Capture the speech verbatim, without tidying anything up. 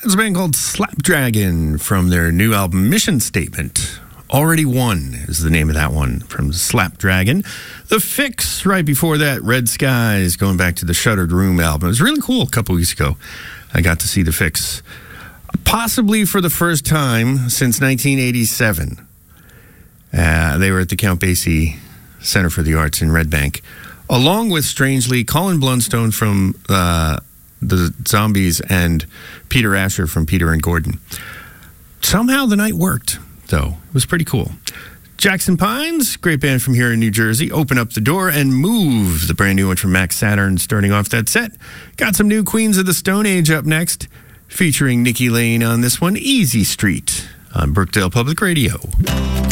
It's a band called Slapdragon from their new album Mission Statement. Already Won is the name of that one from Slapdragon. The Fix, right before that, Red Skies, going back to the Shuttered Room album. It was really cool a couple weeks ago. I got to see The Fix, possibly for the first time since nineteen eighty-seven. Uh, they were at the Count Basie Center for the Arts in Red Bank, along with, strangely, Colin Blunstone from uh, the Zombies and Peter Asher from Peter and Gordon. Somehow the night worked, though. It was pretty cool. Jackson Pines, great band from here in New Jersey, Open Up the Door and Move, the brand new one from Max Saturn, starting off that set. Got some new Queens of the Stone Age up next, featuring Nikki Lane on this one, Easy Street, on Brookdale Public Radio.